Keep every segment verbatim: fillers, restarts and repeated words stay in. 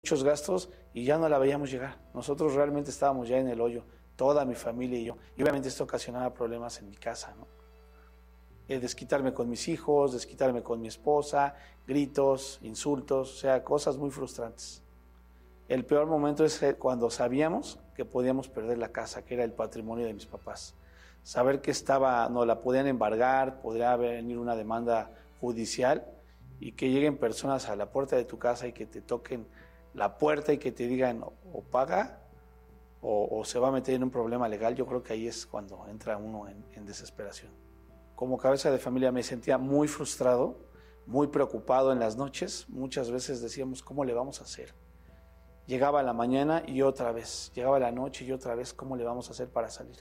muchos gastos y ya no la veíamos llegar. Nosotros realmente estábamos ya en el hoyo, toda mi familia y yo. Y obviamente esto ocasionaba problemas en mi casa, ¿no? Eh, desquitarme con mis hijos, desquitarme con mi esposa, gritos, insultos, o sea, cosas muy frustrantes. El peor momento es cuando sabíamos que podíamos perder la casa, que era el patrimonio de mis papás. Saber que estaba, no la podían embargar, podría venir una demanda judicial y que lleguen personas a la puerta de tu casa y que te toquen la puerta y que te digan o, o paga o, o se va a meter en un problema legal. Yo creo que ahí es cuando entra uno en, en desesperación. Como cabeza de familia me sentía muy frustrado, muy preocupado en las noches. Muchas veces decíamos, ¿cómo le vamos a hacer? Llegaba la mañana y otra vez, llegaba la noche y otra vez, ¿cómo le vamos a hacer para salir?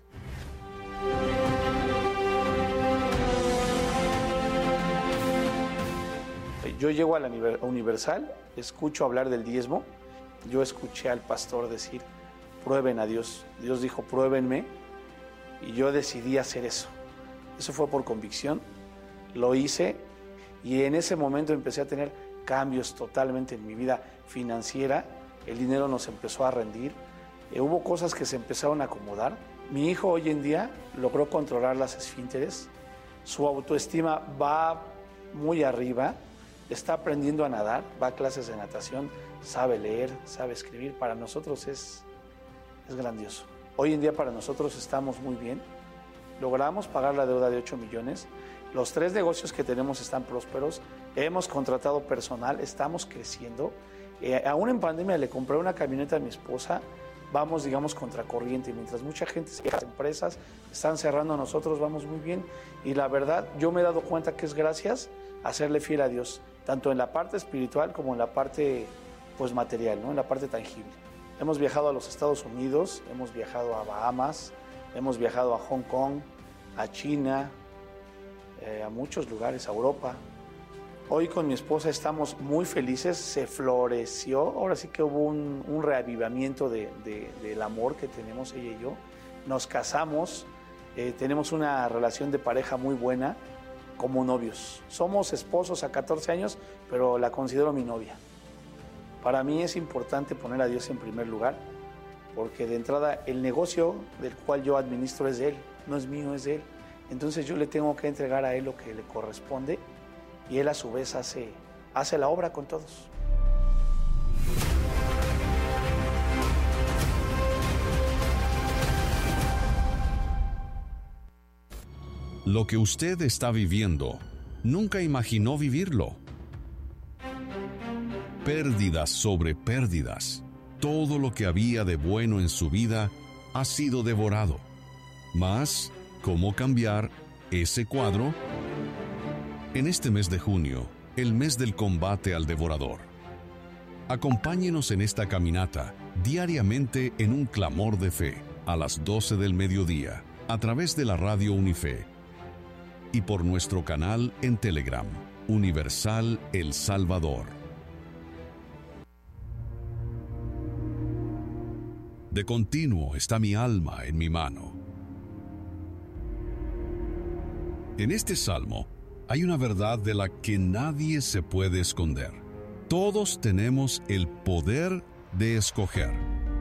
Yo llego a la Universal, escucho hablar del diezmo, yo escuché al pastor decir, prueben a Dios. Dios dijo, pruébenme, y yo decidí hacer eso. Eso fue por convicción, lo hice, y en ese momento empecé a tener cambios totalmente en mi vida financiera. El dinero nos empezó a rendir, eh, hubo cosas que se empezaron a acomodar. Mi hijo hoy en día logró controlar las esfínteres, su autoestima va muy arriba, está aprendiendo a nadar, va a clases de natación, sabe leer, sabe escribir. Para nosotros es, es grandioso. Hoy en día para nosotros estamos muy bien, logramos pagar la deuda de ocho millones, los tres negocios que tenemos están prósperos, hemos contratado personal, estamos creciendo. Eh, aún en pandemia le compré una camioneta a mi esposa, vamos, digamos, contracorriente. Mientras mucha gente se queja, las empresas están cerrando, nosotros vamos muy bien. Y la verdad, yo me he dado cuenta que es gracias a serle fiel a Dios, tanto en la parte espiritual como en la parte, pues, material, ¿no? En la parte tangible. Hemos viajado a los Estados Unidos, hemos viajado a Bahamas, hemos viajado a Hong Kong, a China, eh, a muchos lugares, a Europa. Hoy con mi esposa estamos muy felices, se floreció, ahora sí que hubo un, un reavivamiento de, de, del amor que tenemos ella y yo. Nos casamos, eh, tenemos una relación de pareja muy buena como novios. Somos esposos a catorce años, pero la considero mi novia. Para mí es importante poner a Dios en primer lugar, porque de entrada el negocio del cual yo administro es de Él, no es mío, es de Él. Entonces yo le tengo que entregar a Él lo que le corresponde, y Él a su vez hace, hace la obra con todos. Lo que usted está viviendo, nunca imaginó vivirlo. Pérdidas sobre pérdidas. Todo lo que había de bueno en su vida ha sido devorado. Mas, ¿cómo cambiar ese cuadro? En este mes de junio, el mes del combate al devorador. Acompáñenos en esta caminata diariamente en un clamor de fe a las doce del mediodía a través de la radio Unife y por nuestro canal en Telegram, Universal El Salvador. De continuo está mi alma en mi mano. En este salmo hay una verdad de la que nadie se puede esconder. Todos tenemos el poder de escoger.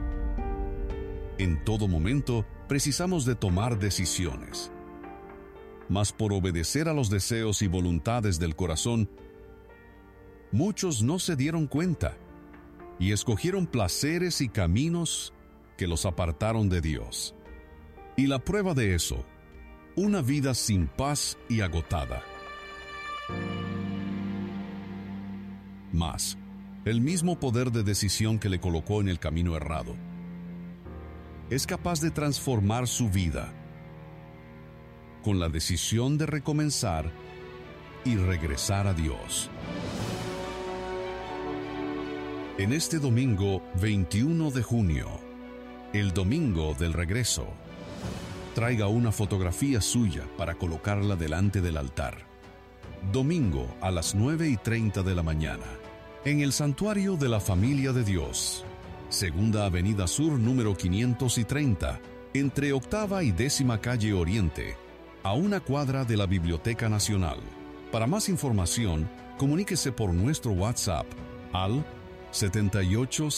En todo momento precisamos de tomar decisiones. Mas por obedecer a los deseos y voluntades del corazón, muchos no se dieron cuenta y escogieron placeres y caminos que los apartaron de Dios. Y la prueba de eso, una vida sin paz y agotada. Mas, el mismo poder de decisión que le colocó en el camino errado es capaz de transformar su vida con la decisión de recomenzar y regresar a Dios. En este domingo veintiuno de junio, el domingo del regreso, traiga una fotografía suya para colocarla delante del altar. Domingo a las nueve y treinta de la mañana, en el Santuario de la Familia de Dios, Segunda Avenida Sur número quinientos treinta, entre Octava y Décima Calle Oriente, a una cuadra de la Biblioteca Nacional. Para más información, comuníquese por nuestro WhatsApp al setenta y ocho